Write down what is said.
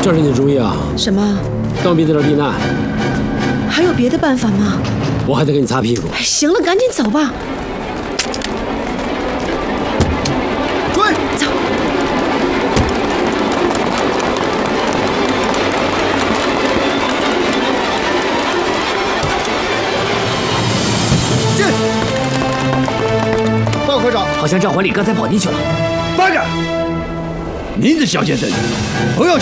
这是你的主意啊？ 什么？ 刚逼在这儿避难。 还有别的办法吗？ 我还得给你擦屁股。 哎，行了，赶紧走吧。 追！ 走。 进！报科长， 好像赵怀礼刚才跑进去了。 慢着！您的小先生，不要